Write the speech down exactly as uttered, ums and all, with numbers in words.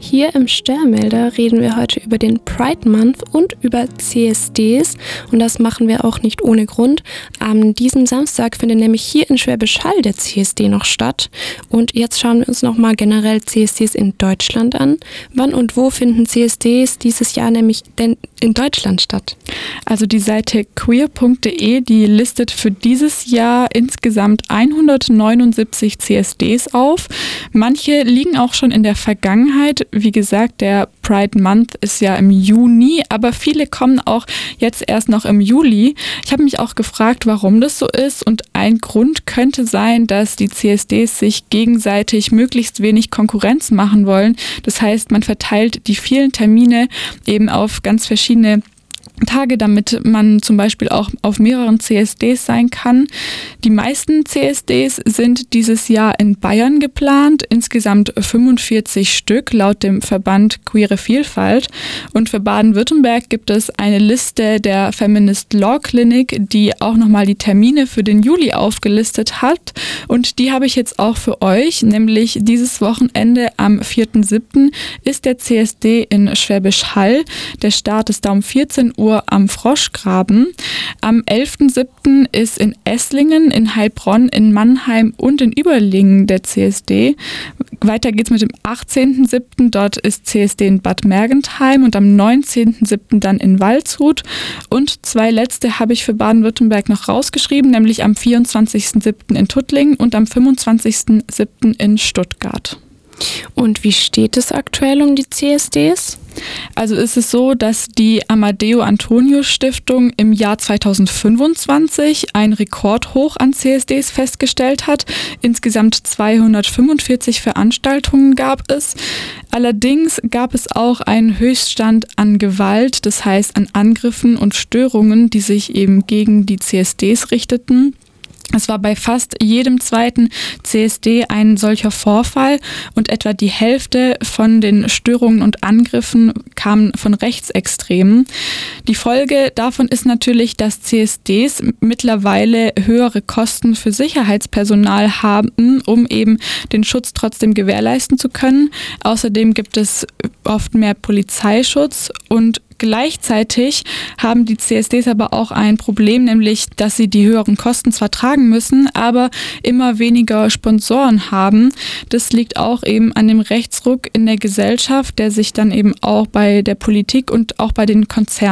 Hier im Sternmelder reden wir heute über den Pride Month und über C S Ds und das machen wir auch nicht ohne Grund. Am diesem Samstag findet nämlich hier in Schwäbisch Hall der C S D noch statt und jetzt schauen wir uns nochmal generell C S Ds in Deutschland an. Wann und wo finden C S Ds dieses Jahr nämlich denn in Deutschland statt? Also die Seite queer punkt de, die listet für dieses Jahr insgesamt hundertneunundsiebzig C S Ds auf. Manche liegen auch schon in der Vergangenheit. Wie gesagt, der Pride Month ist ja im Juni, aber viele kommen auch jetzt erst noch im Juli. Ich habe mich auch gefragt, warum das so ist, und ein Grund könnte sein, dass die C S Ds sich gegenseitig möglichst wenig Konkurrenz machen wollen. Das heißt, man verteilt die vielen Termine eben auf ganz verschiedene Tage, damit man zum Beispiel auch auf mehreren C S Ds sein kann. Die meisten C S Ds sind dieses Jahr in Bayern geplant, insgesamt fünfundvierzig Stück laut dem Verband Queere Vielfalt. Und für Baden-Württemberg gibt es eine Liste der Feminist Law Clinic, die auch nochmal die Termine für den Juli aufgelistet hat. Und die habe ich jetzt auch für euch, nämlich dieses Wochenende am vierten siebten ist der C S D in Schwäbisch Hall. Der Start ist da um vierzehn Uhr am Froschgraben. Am elften siebten ist in Esslingen, in Heilbronn, in Mannheim und in Überlingen der C S D. Weiter geht's mit dem achtzehnten siebten Dort ist C S D in Bad Mergentheim und am neunzehnten siebten dann in Waldshut. Und zwei letzte habe ich für Baden-Württemberg noch rausgeschrieben, nämlich am vierundzwanzigsten siebten in Tuttlingen und am fünfundzwanzigsten siebten in Stuttgart. Und wie steht es aktuell um die C S Ds? Also ist es so, dass die Amadeo Antonio Stiftung im Jahr zweitausendfünfundzwanzig ein Rekordhoch an C S Ds festgestellt hat. Insgesamt zweihundertfünfundvierzig Veranstaltungen gab es. Allerdings gab es auch einen Höchststand an Gewalt, das heißt an Angriffen und Störungen, die sich eben gegen die C S Ds richteten. Es war bei fast jedem zweiten C S D ein solcher Vorfall und etwa die Hälfte von den Störungen und Angriffen kamen von Rechtsextremen. Die Folge davon ist natürlich, dass C S Ds mittlerweile höhere Kosten für Sicherheitspersonal haben, um eben den Schutz trotzdem gewährleisten zu können. Außerdem gibt es oft mehr Polizeischutz und gleichzeitig haben die C S Ds aber auch ein Problem, nämlich, dass sie die höheren Kosten zwar tragen müssen, aber immer weniger Sponsoren haben. Das liegt auch eben an dem Rechtsruck in der Gesellschaft, der sich dann eben auch bei der Politik und auch bei den Konzernen